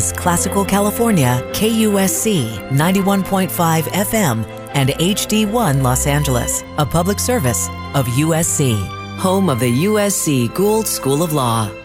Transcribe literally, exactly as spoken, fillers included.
is Classical California, K U S C ninety-one point five F M and H D one Los Angeles, a public service of U S C, home of the U S C Gould School of Law.